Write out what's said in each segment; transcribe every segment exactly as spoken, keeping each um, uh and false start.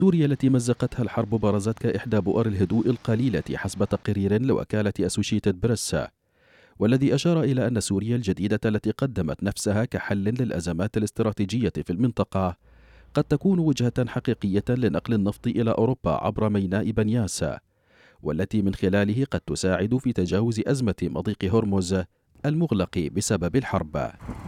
سوريا التي مزقتها الحرب برزت كإحدى بؤر الهدوء القليلة حسب تقرير لوكالة أسوشيتد بريس، والذي أشار إلى أن سوريا الجديدة التي قدمت نفسها كحل للأزمات الاستراتيجية في المنطقة قد تكون وجهة حقيقية لنقل النفط إلى أوروبا عبر ميناء بنياس، والتي من خلاله قد تساعد في تجاوز أزمة مضيق هرمز المغلق بسبب الحرب.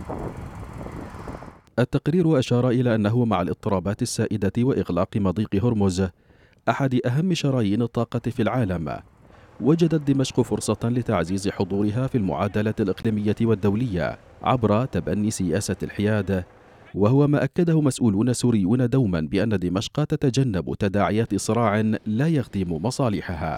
التقرير أشار إلى أنه مع الاضطرابات السائدة وإغلاق مضيق هرمز أحد أهم شرايين الطاقة في العالم، وجدت دمشق فرصة لتعزيز حضورها في المعادلة الإقليمية والدولية عبر تبني سياسة الحياد، وهو ما أكده مسؤولون سوريون دوما بأن دمشق تتجنب تداعيات صراع لا يخدم مصالحها.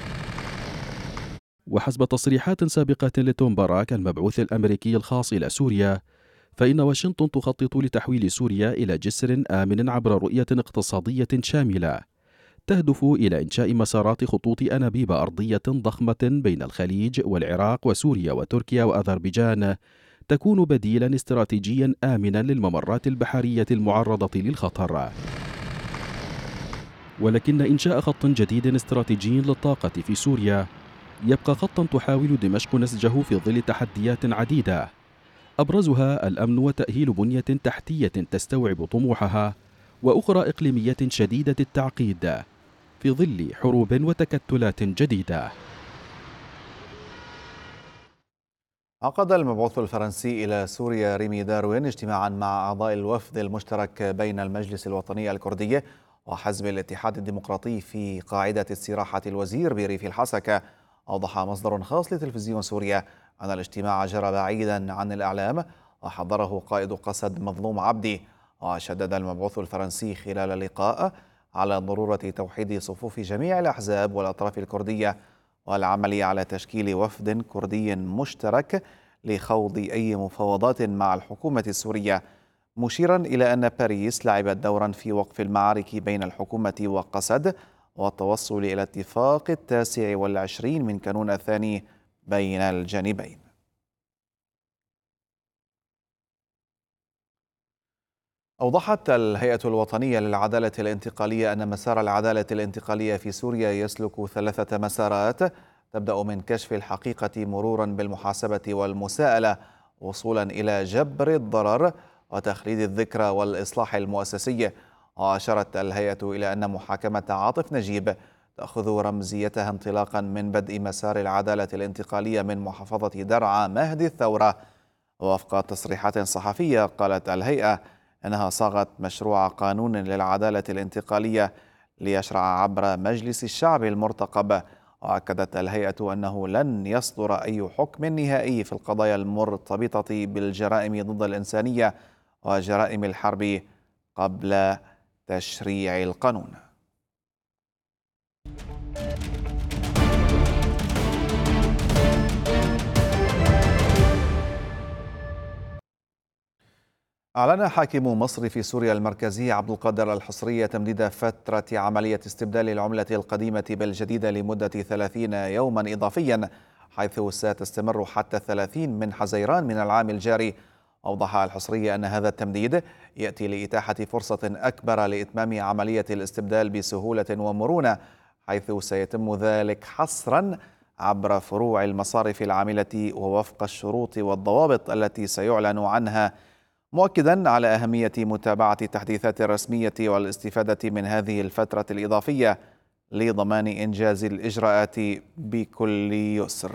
وحسب تصريحات سابقة لتوم باراك المبعوث الأمريكي الخاص إلى سوريا، فإن واشنطن تخطط لتحويل سوريا إلى جسر آمن عبر رؤية اقتصادية شاملة تهدف إلى إنشاء مسارات خطوط أنابيب أرضية ضخمة بين الخليج والعراق وسوريا وتركيا وأذربيجان، تكون بديلا استراتيجيا آمنا للممرات البحرية المعرضة للخطر. ولكن إنشاء خط جديد استراتيجي للطاقة في سوريا يبقى خطا تحاول دمشق نسجه في ظل تحديات عديدة، أبرزها الأمن وتأهيل بنية تحتية تستوعب طموحها، وأخرى إقليمية شديدة التعقيد في ظل حروب وتكتلات جديدة. عقد المبعوث الفرنسي إلى سوريا ريمي داروين اجتماعا مع أعضاء الوفد المشترك بين المجلس الوطني الكردي وحزب الاتحاد الديمقراطي في قاعدة استراحة الوزير بريف الحسكة. أوضح مصدر خاص لتلفزيون سوريا أن الاجتماع جرى بعيدا عن الإعلام وحضره قائد قسد مظلوم عبدي. وشدد المبعوث الفرنسي خلال اللقاء على ضرورة توحيد صفوف جميع الأحزاب والأطراف الكردية والعمل على تشكيل وفد كردي مشترك لخوض أي مفاوضات مع الحكومة السورية، مشيرا إلى أن باريس لعبت دورا في وقف المعارك بين الحكومة وقسد والتوصل إلى اتفاق التاسع والعشرين من كانون الثاني بين الجانبين. أوضحت الهيئة الوطنية للعدالة الانتقالية أن مسار العدالة الانتقالية في سوريا يسلك ثلاثة مسارات، تبدأ من كشف الحقيقة مرورا بالمحاسبة والمساءلة وصولا إلى جبر الضرر وتخليد الذكرى والإصلاح المؤسسي. وأشارت الهيئة إلى أن محاكمة عاطف نجيب تأخذ رمزيتها انطلاقا من بدء مسار العدالة الانتقالية من محافظة درعا مهد الثورة. ووفق تصريحات صحفية قالت الهيئة أنها صاغت مشروع قانون للعدالة الانتقالية ليشرع عبر مجلس الشعب المرتقب. وأكدت الهيئة أنه لن يصدر أي حكم نهائي في القضايا المرتبطة بالجرائم ضد الإنسانية وجرائم الحرب قبل تشريع القانون. أعلن حاكم مصر في سوريا المركزي عبد القادر الحصري تمديد فترة عملية استبدال العملة القديمة بالجديدة لمدة ثلاثين يوما إضافيا، حيث ستستمر حتى الثلاثين من حزيران من العام الجاري. أوضح الحصري أن هذا التمديد يأتي لإتاحة فرصة أكبر لإتمام عملية الاستبدال بسهولة ومرونة، حيث سيتم ذلك حصرا عبر فروع المصارف العاملة ووفق الشروط والضوابط التي سيعلن عنها، مؤكدا على أهمية متابعة التحديثات الرسمية والاستفادة من هذه الفترة الإضافية لضمان إنجاز الإجراءات بكل يسر.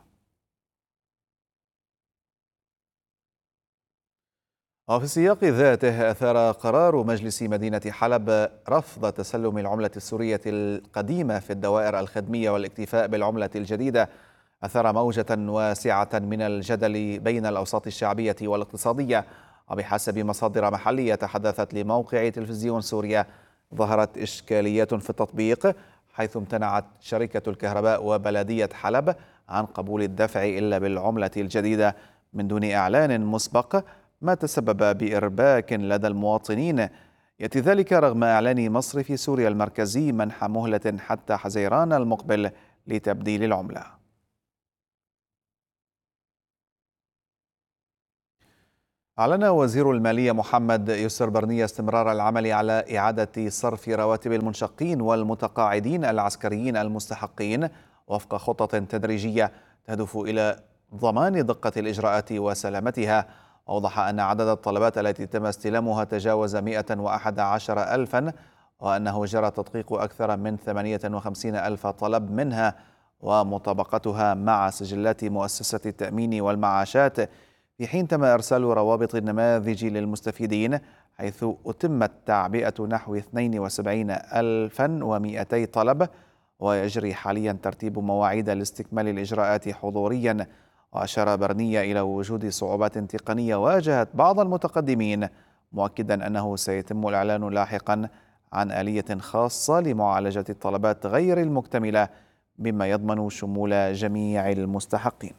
وفي السياق ذاته أثار قرار مجلس مدينة حلب رفض تسلم العملة السورية القديمة في الدوائر الخدمية والاكتفاء بالعملة الجديدة أثار موجة واسعة من الجدل بين الأوساط الشعبية والاقتصادية. وبحسب مصادر محلية تحدثت لموقع تلفزيون سوريا، ظهرت إشكاليات في التطبيق، حيث امتنعت شركة الكهرباء وبلدية حلب عن قبول الدفع إلا بالعملة الجديدة من دون إعلان مسبق، ما تسبب بإرباك لدى المواطنين. يأتي ذلك رغم إعلان مصر في سوريا المركزي منح مهلة حتى حزيران المقبل لتبديل العملة. أعلن وزير المالية محمد يسر برنية استمرار العمل على إعادة صرف رواتب المنشقين والمتقاعدين العسكريين المستحقين وفق خطة تدريجية تهدف إلى ضمان دقة الإجراءات وسلامتها. أوضح أن عدد الطلبات التي تم استلامها تجاوز مئة وأحد عشر ألفا، وأنه جرى تدقيق أكثر من ثمانية وخمسين ألف طلب منها ومطابقتها مع سجلات مؤسسة التأمين والمعاشات، في حين تم إرسال روابط النماذج للمستفيدين، حيث أتمت تعبئة نحو اثنين وسبعين ألفا ومئتي طلب، ويجري حاليا ترتيب مواعيد لاستكمال الإجراءات حضوريا. وأشار برنية إلى وجود صعوبات تقنية واجهت بعض المتقدمين، مؤكدا أنه سيتم الإعلان لاحقا عن آلية خاصة لمعالجة الطلبات غير المكتملة، بما يضمن شمول جميع المستحقين.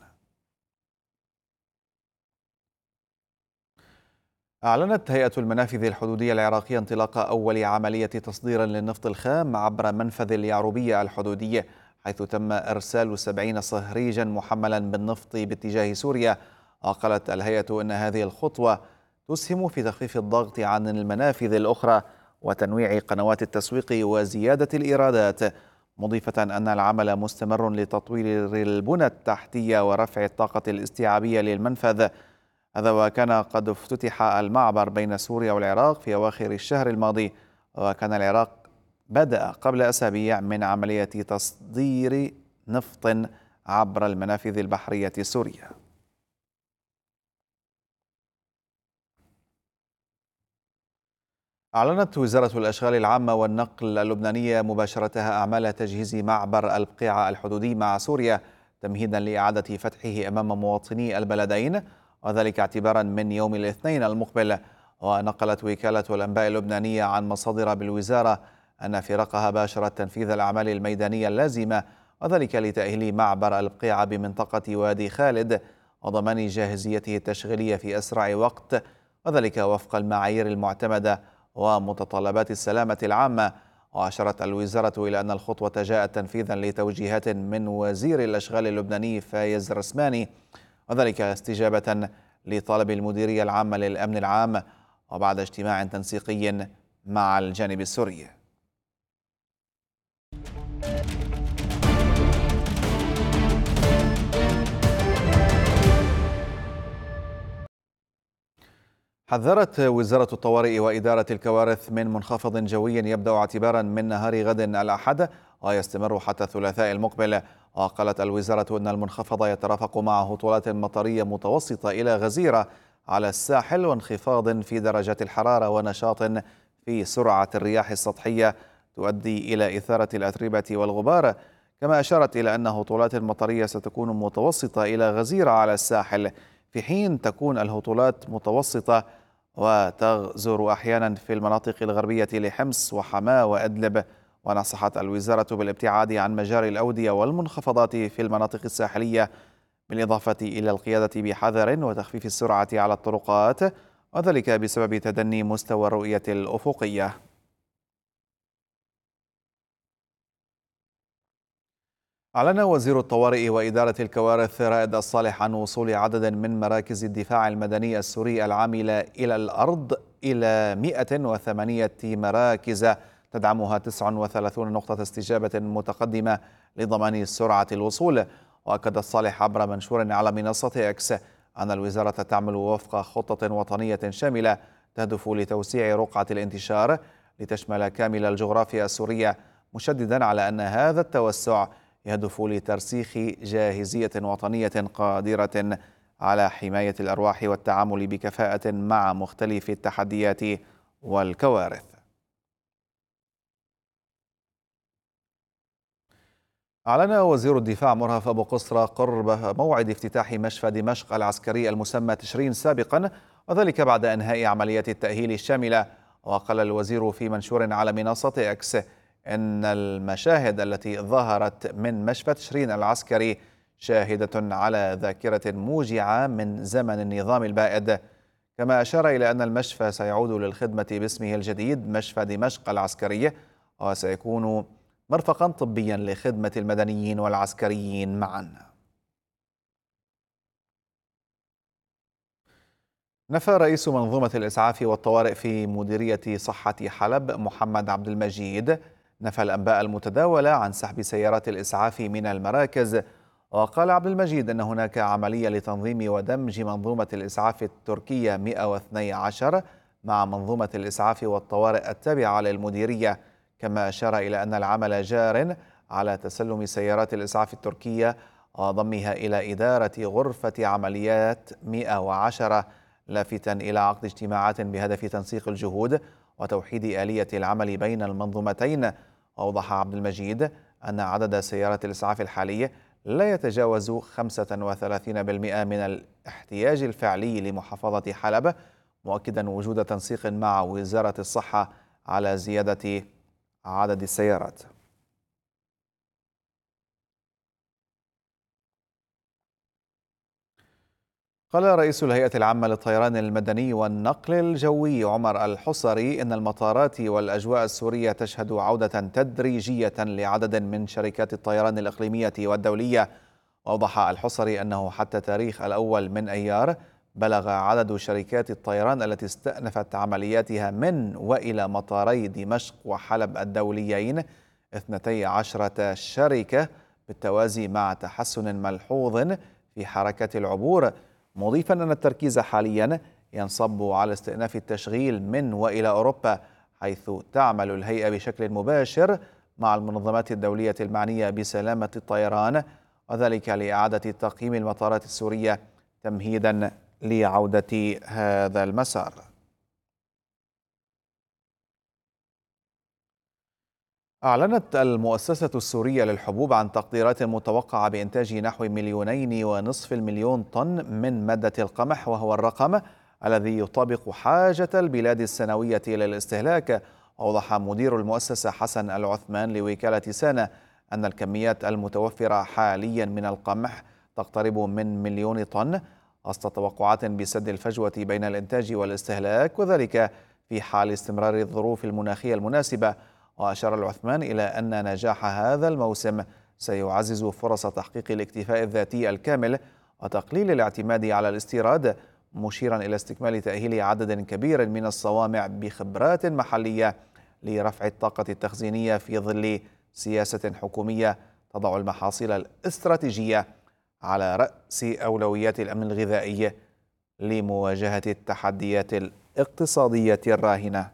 أعلنت هيئة المنافذ الحدودية العراقية انطلاق أول عملية تصدير للنفط الخام عبر منفذ اليعروبية الحدودي، حيث تم إرسال سبعين صهريجا محملا بالنفط باتجاه سوريا. وقالت الهيئة أن هذه الخطوة تسهم في تخفيف الضغط عن المنافذ الأخرى وتنويع قنوات التسويق وزيادة الإيرادات، مضيفة أن العمل مستمر لتطوير البنى التحتية ورفع الطاقة الاستيعابية للمنفذ. هذا وكان قد افتتح المعبر بين سوريا والعراق في أواخر الشهر الماضي، وكان العراق بدأ قبل أسابيع من عملية تصدير نفط عبر المنافذ البحرية السورية. أعلنت وزارة الأشغال العامة والنقل اللبنانية مباشرتها أعمال تجهيز معبر البقيعة الحدودي مع سوريا تمهيدا لإعادة فتحه أمام مواطني البلدين، وذلك اعتبارا من يوم الاثنين المقبل. ونقلت وكالة الأنباء اللبنانية عن مصادر بالوزارة أن فرقها باشرت تنفيذ الأعمال الميدانية اللازمة، وذلك لتأهيل معبر البقيعة بمنطقة وادي خالد وضمان جاهزيته التشغيلية في أسرع وقت، وذلك وفق المعايير المعتمدة ومتطلبات السلامة العامة. وأشارت الوزارة إلى أن الخطوة جاءت تنفيذا لتوجيهات من وزير الأشغال اللبناني فايز رسماني، وذلك استجابة لطلب المديرية العامة للأمن العام وبعد اجتماع تنسيقي مع الجانب السوري. حذرت وزارة الطوارئ وإدارة الكوارث من منخفض جوي يبدأ اعتبارا من نهار غد الأحد ويستمر حتى الثلاثاء المقبل. وقالت الوزارة أن المنخفض يترافق مع هطولات مطرية متوسطة إلى غزيرة على الساحل، وانخفاض في درجات الحرارة، ونشاط في سرعة الرياح السطحية تؤدي إلى إثارة الأتربة والغبار. كما أشارت إلى أن هطولات المطرية ستكون متوسطة إلى غزيرة على الساحل، في حين تكون الهطولات متوسطة وتغزر أحيانا في المناطق الغربية لحمص وحماة وإدلب. ونصحت الوزارة بالابتعاد عن مجاري الأودية والمنخفضات في المناطق الساحلية، بالإضافة إلى القيادة بحذر وتخفيف السرعة على الطرقات، وذلك بسبب تدني مستوى الرؤية الأفقية. أعلن وزير الطوارئ وإدارة الكوارث رائد الصالح عن وصول عدد من مراكز الدفاع المدني السوري العاملة إلى الأرض إلى مئة وثمانية مراكز تدعمها تسعة وثلاثين نقطة استجابة متقدمة لضمان سرعة الوصول. وأكد الصالح عبر منشور على منصة إكس أن الوزارة تعمل وفق خطة وطنية شاملة تهدف لتوسيع رقعة الانتشار لتشمل كامل الجغرافيا السورية، مشددا على أن هذا التوسع يهدف لترسيخ جاهزية وطنية قادرة على حماية الأرواح والتعامل بكفاءة مع مختلف التحديات والكوارث. أعلن وزير الدفاع مرهف أبو قصرة قرب موعد افتتاح مشفى دمشق العسكري المسمى تشرين سابقا، وذلك بعد إنهاء عملية التأهيل الشاملة. وقال الوزير في منشور على منصة إكس إن المشاهد التي ظهرت من مشفى تشرين العسكري شاهدة على ذاكرة موجعة من زمن النظام البائد. كما أشار إلى أن المشفى سيعود للخدمة باسمه الجديد مشفى دمشق العسكري، وسيكون مرفقا طبيا لخدمة المدنيين والعسكريين معا. نفى رئيس منظومة الإسعاف والطوارئ في مديرية صحة حلب محمد عبد المجيد نفى الأنباء المتداولة عن سحب سيارات الإسعاف من المراكز. وقال عبد المجيد أن هناك عملية لتنظيم ودمج منظومة الإسعاف التركية مئة واثني عشر مع منظومة الإسعاف والطوارئ التابعة للمديرية. كما أشار إلى أن العمل جار على تسلم سيارات الإسعاف التركية وضمها إلى إدارة غرفة عمليات مئة وعشرة، لافتا إلى عقد اجتماعات بهدف تنسيق الجهود وتوحيد آلية العمل بين المنظومتين. وأوضح عبد المجيد أن عدد سيارات الإسعاف الحالي لا يتجاوز خمسة وثلاثين بالمئة من الاحتياج الفعلي لمحافظة حلب، مؤكدا وجود تنسيق مع وزارة الصحة على زيادة عدد السيارات. قال رئيس الهيئة العامة للطيران المدني والنقل الجوي عمر الحصري إن المطارات والأجواء السورية تشهد عودة تدريجية لعدد من شركات الطيران الإقليمية والدولية. وأوضح الحصري أنه حتى تاريخ الأول من أيار بلغ عدد شركات الطيران التي استأنفت عملياتها من وإلى مطاري دمشق وحلب الدوليين اثنتي عشرة شركة بالتوازي، مع تحسن ملحوظ في حركة العبور، مضيفا أن التركيز حاليا ينصب على استئناف التشغيل من وإلى أوروبا، حيث تعمل الهيئة بشكل مباشر مع المنظمات الدولية المعنية بسلامة الطيران، وذلك لإعادة تقييم المطارات السورية تمهيدا لعودة هذا المسار. أعلنت المؤسسة السورية للحبوب عن تقديرات متوقعة بإنتاج نحو مليونين ونصف المليون طن من مادة القمح، وهو الرقم الذي يطابق حاجة البلاد السنوية للاستهلاك. أوضح مدير المؤسسة حسن العثمان لوكالة سانا أن الكميات المتوفرة حاليا من القمح تقترب من مليون طن، وسط توقعات بسد الفجوة بين الإنتاج والاستهلاك، وذلك في حال استمرار الظروف المناخية المناسبة. وأشار العثمان إلى أن نجاح هذا الموسم سيعزز فرص تحقيق الاكتفاء الذاتي الكامل وتقليل الاعتماد على الاستيراد، مشيرا إلى استكمال تأهيل عدد كبير من الصوامع بخبرات محلية لرفع الطاقة التخزينية في ظل سياسة حكومية تضع المحاصيل الاستراتيجية على رأس أولويات الأمن الغذائي لمواجهة التحديات الاقتصادية الراهنة.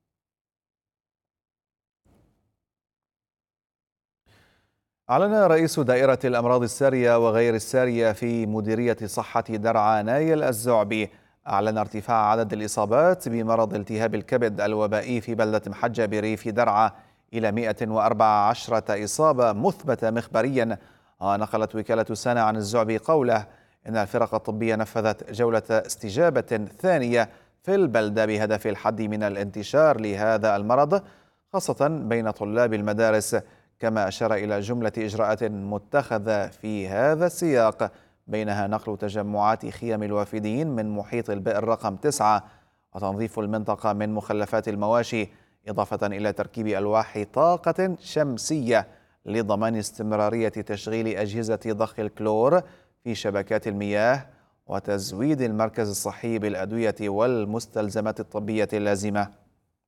أعلن رئيس دائرة الأمراض السارية وغير السارية في مديرية صحة درعا نايل الزعبي أعلن ارتفاع عدد الإصابات بمرض التهاب الكبد الوبائي في بلدة محجة بريف درعا إلى مئة وأربعة عشرة إصابة مثبتة مخبريا. ونقلت وكالة سانا عن الزعبي قوله إن الفرق الطبية نفذت جولة استجابة ثانية في البلدة بهدف الحد من الانتشار لهذا المرض خاصة بين طلاب المدارس. كما أشار إلى جملة إجراءات متخذة في هذا السياق، بينها نقل تجمعات خيم الوافدين من محيط البئر رقم تسعة وتنظيف المنطقة من مخلفات المواشي، إضافة إلى تركيب ألواح طاقة شمسية لضمان استمرارية تشغيل أجهزة ضخ الكلور في شبكات المياه وتزويد المركز الصحي بالأدوية والمستلزمات الطبية اللازمة.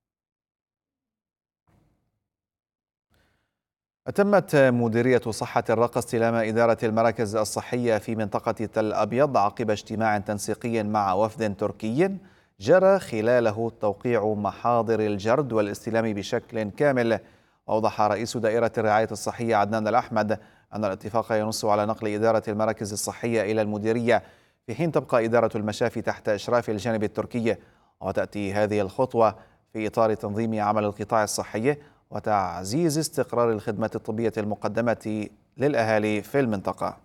أتمت مديرية صحة الرقة استلام إدارة المراكز الصحية في منطقة تل أبيض عقب اجتماع تنسيقي مع وفد تركي جرى خلاله توقيع محاضر الجرد والاستلام بشكل كامل. أوضح رئيس دائرة الرعاية الصحية عدنان الأحمد أن الاتفاق ينص على نقل إدارة المراكز الصحية إلى المديرية، في حين تبقى إدارة المشافي تحت إشراف الجانب التركي. وتأتي هذه الخطوة في إطار تنظيم عمل القطاع الصحي وتعزيز استقرار الخدمات الطبية المقدمة للأهالي في المنطقة.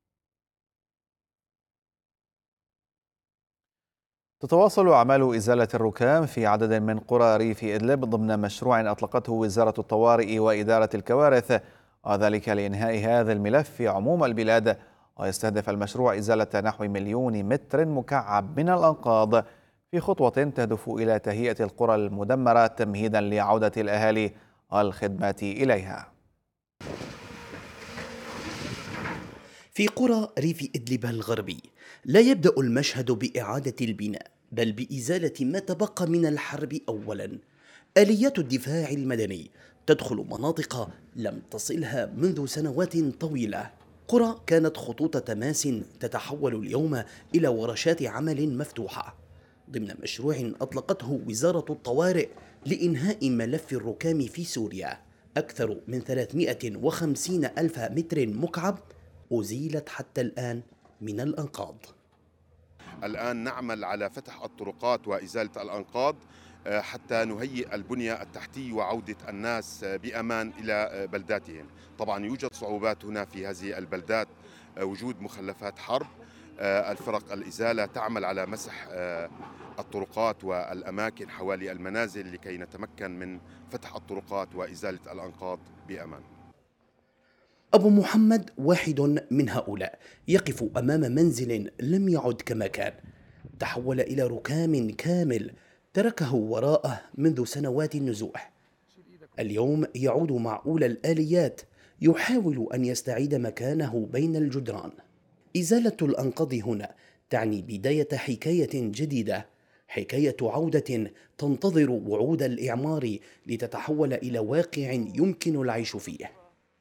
تتواصل أعمال إزالة الركام في عدد من قرى ريف إدلب ضمن مشروع أطلقته وزارة الطوارئ وإدارة الكوارث، وذلك لإنهاء هذا الملف في عموم البلاد. ويستهدف المشروع إزالة نحو مليون متر مكعب من الأنقاض في خطوة تهدف إلى تهيئة القرى المدمرة تمهيدا لعودة الأهالي والخدمات إليها. في قرى ريف إدلب الغربي لا يبدأ المشهد بإعادة البناء، بل بإزالة ما تبقى من الحرب أولا. آليات الدفاع المدني تدخل مناطق لم تصلها منذ سنوات طويلة. قرى كانت خطوط تماس تتحول اليوم إلى ورشات عمل مفتوحة ضمن مشروع أطلقته وزارة الطوارئ لإنهاء ملف الركام في سوريا. أكثر من ثلاثمائة وخمسين ألف متر مكعب أزيلت حتى الآن من الأنقاض. الآن نعمل على فتح الطرقات وإزالة الأنقاض حتى نهيئ البنية التحتية وعودة الناس بأمان إلى بلداتهم. طبعا يوجد صعوبات هنا في هذه البلدات، وجود مخلفات حرب. الفرق الإزالة تعمل على مسح الطرقات والأماكن حوالي المنازل لكي نتمكن من فتح الطرقات وإزالة الأنقاض بأمان. أبو محمد واحد من هؤلاء يقف أمام منزل لم يعد كما كان، تحول إلى ركام كامل تركه وراءه منذ سنوات النزوح. اليوم يعود مع أولى الآليات، يحاول أن يستعيد مكانه بين الجدران. إزالة الأنقاض هنا تعني بداية حكاية جديدة، حكاية عودة تنتظر وعود الإعمار لتتحول إلى واقع يمكن العيش فيه.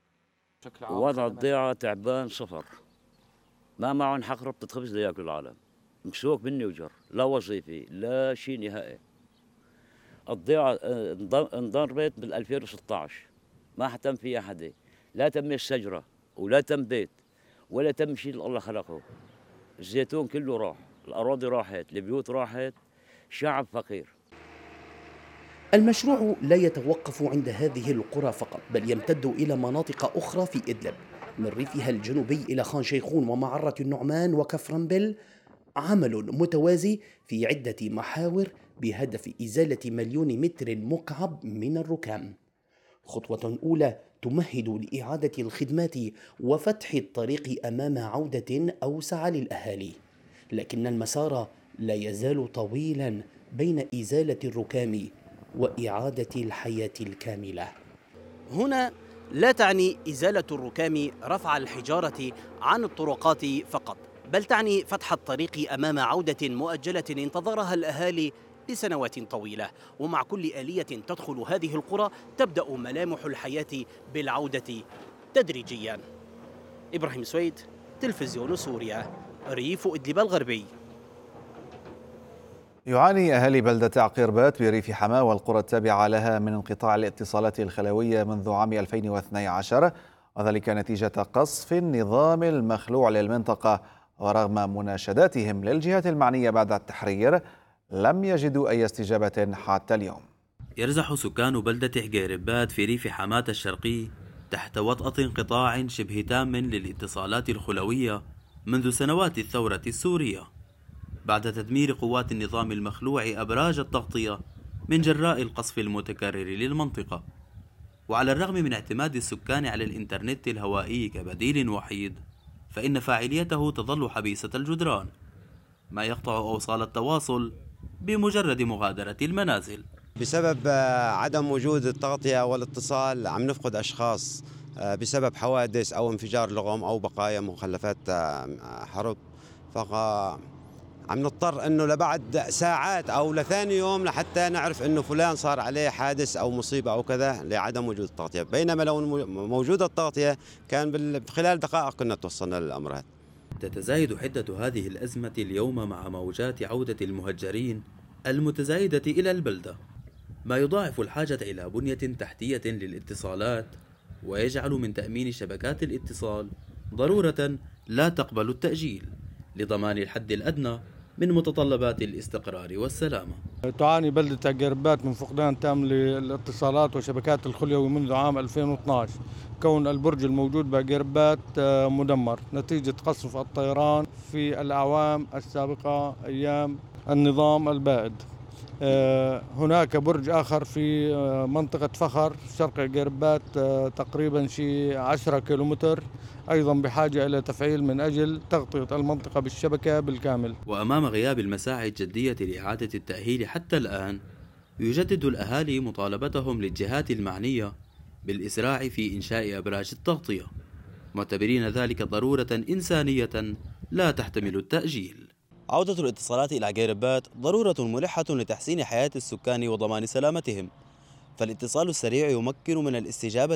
وضع الضيعة تعبان صفر، ما معهم حق ربطة خبز لياكل العالم، مكسوك مني وجر، لا وظيفي لا شيء نهائي. الضيعة انضربت بال ألفين وستة عشر، ما حتم فيها حدا، لا تم الشجرة ولا تم بيت ولا تم شيء اللي الله خلقه. الزيتون كله راح، الأراضي راحت، البيوت راحت، شعب فقير. المشروع لا يتوقف عند هذه القرى فقط، بل يمتد إلى مناطق أخرى في إدلب، من ريفها الجنوبي إلى خان شيخون ومعرة النعمان وكفرنبل. عمل متوازي في عدة محاور بهدف إزالة مليون متر مكعب من الركام. خطوة أولى تمهد لإعادة الخدمات وفتح الطريق أمام عودة أوسع للأهالي، لكن المسار لا يزال طويلا بين إزالة الركام وإعادة الحياة الكاملة. هنا لا تعني إزالة الركام رفع الحجارة عن الطرقات فقط، بل تعني فتح الطريق أمام عودة مؤجلة انتظرها الأهالي لسنوات طويلة. ومع كل آلية تدخل هذه القرى تبدأ ملامح الحياة بالعودة تدريجيا. إبراهيم سويد، تلفزيون سوريا، ريف إدلب الغربي. يعاني أهالي بلدة عقيربات بريف حماة والقرى التابعة لها من انقطاع الاتصالات الخلوية منذ عام ألفين واثني عشر، وذلك نتيجة قصف النظام المخلوع للمنطقة. ورغم مناشداتهم للجهات المعنية بعد التحرير لم يجدوا أي استجابة حتى اليوم. يرزح سكان بلدة عقيربات في ريف حماة الشرقي تحت وطأة انقطاع شبه تام للاتصالات الخلوية منذ سنوات الثورة السورية، بعد تدمير قوات النظام المخلوع أبراج التغطية من جراء القصف المتكرر للمنطقة. وعلى الرغم من اعتماد السكان على الإنترنت الهوائي كبديل وحيد، فإن فاعليته تظل حبيسة الجدران، ما يقطع أوصال التواصل بمجرد مغادرة المنازل. بسبب عدم وجود التغطية والاتصال عم نفقد أشخاص بسبب حوادث أو انفجار لغم أو بقايا مخلفات حرب، فعم نضطر أنه لبعد ساعات أو لثاني يوم لحتى نعرف أنه فلان صار عليه حادث أو مصيبة أو كذا لعدم وجود التغطية، بينما لو موجودة التغطية كان خلال دقائق كنا توصلنا للأمر هذا. تتزايد حدة هذه الأزمة اليوم مع موجات عودة المهجرين المتزايدة إلى البلدة، ما يضاعف الحاجة إلى بنية تحتية للاتصالات، ويجعل من تأمين شبكات الاتصال ضرورة لا تقبل التأجيل لضمان الحد الأدنى من متطلبات الاستقرار والسلامة. تعاني بلدة عقيربات من فقدان تام للاتصالات وشبكات الخلوي منذ عام ألفين واثني عشر، كون البرج الموجود بعقيربات مدمر نتيجة قصف الطيران في الأعوام السابقة أيام النظام البائد. هناك برج آخر في منطقة فخر شرق عقيربات تقريبا شي عشرة كيلومتر، أيضا بحاجة إلى تفعيل من أجل تغطية المنطقة بالشبكة بالكامل. وأمام غياب المساعي الجدية لإعادة التأهيل حتى الآن، يجدد الأهالي مطالبتهم للجهات المعنية بالإسراع في إنشاء أبراج التغطية، معتبرين ذلك ضرورة إنسانية لا تحتمل التأجيل. عودة الاتصالات إلى عقيربات ضرورة ملحة لتحسين حياة السكان وضمان سلامتهم، فالاتصال السريع يمكن من الاستجابة